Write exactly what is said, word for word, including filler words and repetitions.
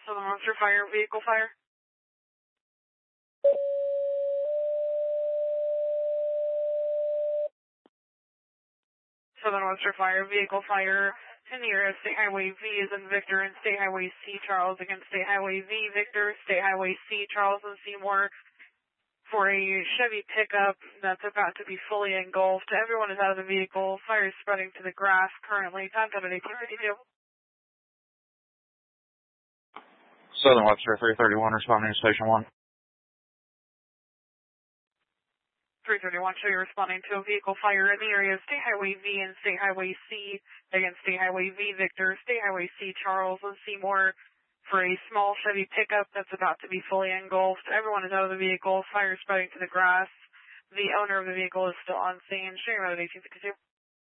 Southern Monster Fire, vehicle fire. Southern Monster Fire, vehicle fire in the area of State Highway V is in Victor and State Highway C Charles against State Highway V Victor, State Highway C Charles and Seymour for a Chevy pickup that's about to be fully engulfed. Everyone is out of the vehicle. Fire is spreading to the grass currently. Contact at eighteen fifty-two. Southern Webster three thirty-one responding to Station one. three thirty-one, show you're responding to a vehicle fire in the area of State Highway V and State Highway C against State Highway V Victor, State Highway C Charles and Seymour for a small Chevy pickup that's about to be fully engulfed. Everyone is out of the vehicle. Fire is spreading to the grass. The owner of the vehicle is still on scene. Show your road at eighteen fifty-two.